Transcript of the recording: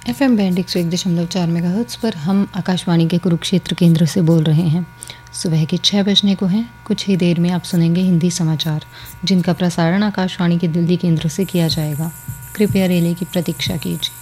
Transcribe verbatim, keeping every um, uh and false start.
F M band एक सौ एक दशमलव चार मेगाहर्ट्ज़ पर हम आकाशवाणी के कुरुक्षेत्र केंद्र से बोल रहे हैं। सुबह के छः बजने को हैं। कुछ ही देर में आप सुनेंगे हिंदी समाचार, जिनका प्रसारण आकाशवाणी के दिल्ली केंद्र से किया जाएगा। कृपया रेले की प्रतीक्षा कीजिए।